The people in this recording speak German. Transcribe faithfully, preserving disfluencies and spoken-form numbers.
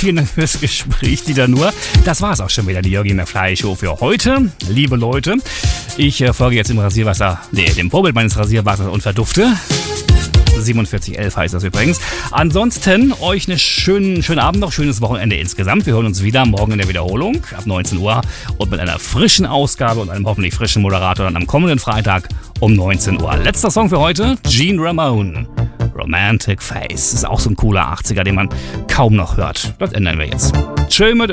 vielen Dank fürs Gespräch, Dieter Nuhr. Das war's auch schon wieder, die Jörgi McFly Show für heute. Liebe Leute, ich äh, folge jetzt dem Rasierwasser, nee, dem Vorbild meines Rasierwassers und verdufte. siebenundvierzig elf heißt das übrigens. Ansonsten euch einen schönen, schönen Abend noch, schönes Wochenende insgesamt. Wir hören uns wieder morgen in der Wiederholung ab neunzehn Uhr und mit einer frischen Ausgabe und einem hoffentlich frischen Moderator dann am kommenden Freitag um neunzehn Uhr. Letzter Song für heute, Gene Ramone, Romantic Face. Ist auch so ein cooler achtziger, den man kaum noch hört. Das ändern wir jetzt. Tschö mit Ö.